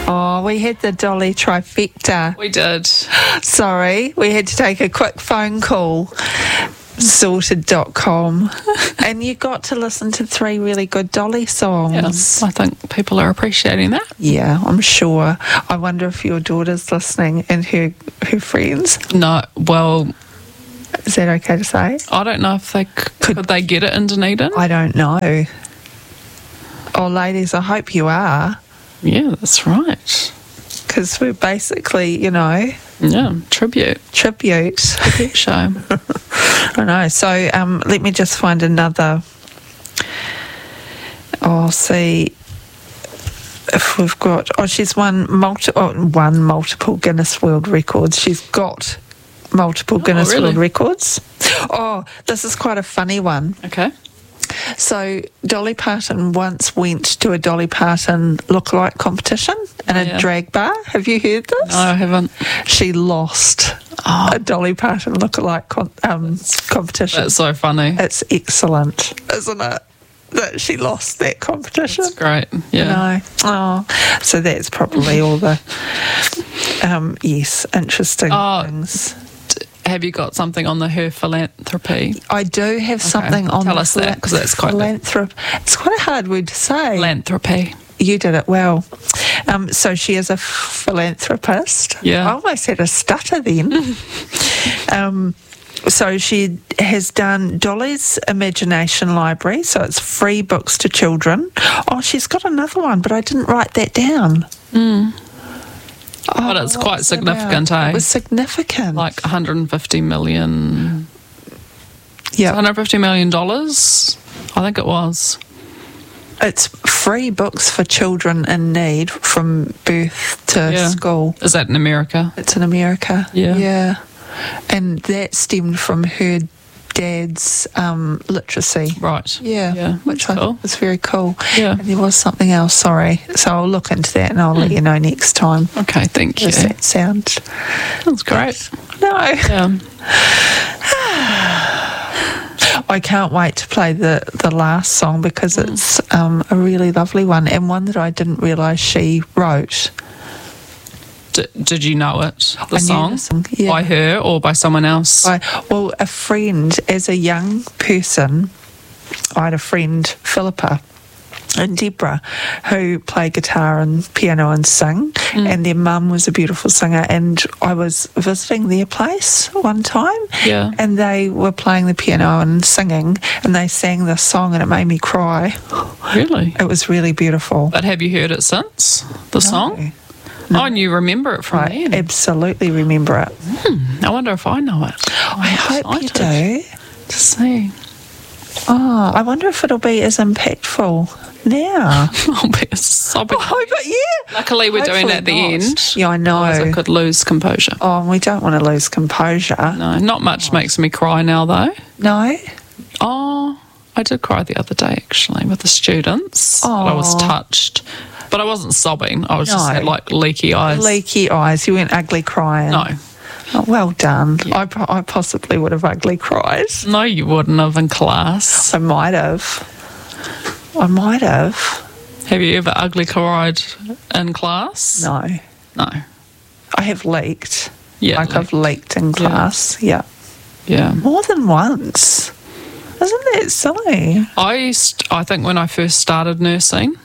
Oh, we had the Dolly trifecta. We did. Sorry, we had to take a quick phone call. Sorted.com. And you got to listen to 3 really good Dolly songs. Yeah, I think people are appreciating that. Yeah, I'm sure. I wonder if your daughter's listening and her friends. No, well, Is that okay to say? I don't know if they could they get it in Dunedin. I don't know. Oh, ladies, I hope you are. Yeah, that's right. Because we're basically, you know... Yeah, tribute show. I know. So let me just find another. I'll see if we've got. Oh, she's won multiple Guinness World Records. She's got multiple Guinness really? World Records. Oh, this is quite a funny one. Okay. So Dolly Parton once went to a Dolly Parton lookalike competition in a drag bar. Have you heard this? No, I haven't. She lost a Dolly Parton lookalike competition. That's so funny. It's excellent, isn't it? That she lost that competition. It's great. Yeah. No. Oh, so that's probably all the interesting things. Have you got something on her philanthropy? I do have something on. Tell us that, because that's quite philanthropy. It's quite a hard word to say. Philanthropy. You did it well. So she is a philanthropist. Yeah. I almost had a stutter then. So she has done Dolly's Imagination Library, so it's free books to children. Oh, she's got another one, but I didn't write that down. But it's quite significant, It was significant. Like $150 million. Yeah. $150 million, I think it was. It's free books for children in need from birth to school. Is that in America? It's in America. Yeah. Yeah. And that stemmed from her dad's literacy. Right. Yeah. Which I cool. thought was very cool. Yeah. And there was something else, sorry. So I'll look into that and I'll let you know next time. Okay, thank you. Does that sound... That's great. No. Yeah. I can't wait to play the last song because it's a really lovely one and one that I didn't realise she wrote. Did you know it, I song? knew the song, yeah. By her or by someone else? Well, a friend, as a young person, I had a friend, Philippa, and Deborah, who play guitar and piano and sing, and their mum was a beautiful singer, and I was visiting their place one time, and they were playing the piano and singing, and they sang this song, and it made me cry. Really? It was really beautiful. But have you heard it since, the song? No. Oh, and you remember it from then? I absolutely remember it. I wonder if I know it. I hope you do. To see. Oh, I wonder if it'll be as impactful now. I'll be sobbing. Oh, but yeah. Luckily, we're doing it at the end. Yeah, I know. Otherwise I could lose composure. Oh, and we don't want to lose composure. No, not much makes me cry now, though. No? Oh, I did cry the other day, actually, with the students. I was touched. But I wasn't sobbing. I was just had, like, leaky eyes. Leaky eyes. You weren't ugly crying. No. Oh, well done. Yeah. I possibly would have ugly cried. No, you wouldn't have in class. I might have. Have you ever ugly cried in class? No. No. I have leaked. Yeah. Like I've leaked in class. Yeah. More than once. Isn't that silly? I think when I first started nursing,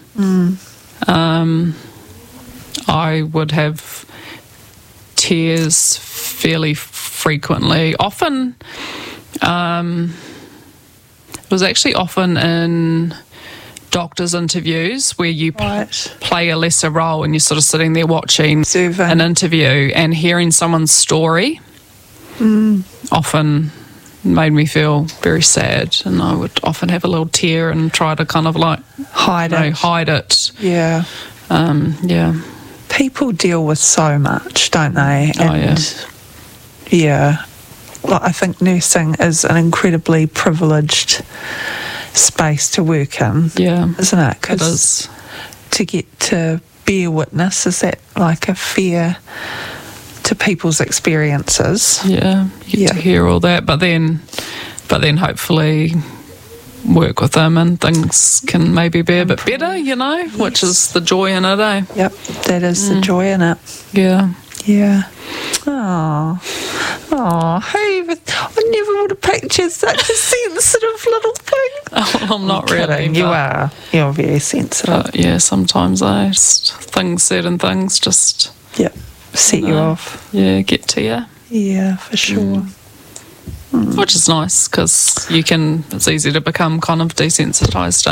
I would have tears fairly frequently. Often, it was actually often in doctors' interviews where you play a lesser role and you're sort of sitting there watching an interview and hearing someone's story. Often made me feel very sad, and I would often have a little tear and try to kind of like hide it. Yeah. People deal with so much, don't they? And well, I think nursing is an incredibly privileged space to work in. Yeah. Isn't it? It is. To get to bear witness, is that like a fair to people's experiences? Yeah, you get to hear all that, but then hopefully work with them and things can maybe be a bit better, which is the joy in it, eh? Yep, that is the joy in it. Yeah. Yeah. Oh, I never would have pictured such a sensitive little thing. Oh, I'm not really. Kidding. You are. You're very sensitive. But yeah, sometimes certain things just Yep. Set you off. Yeah, get to you. Yeah, for sure. Which is nice because it's easy to become kind of desensitised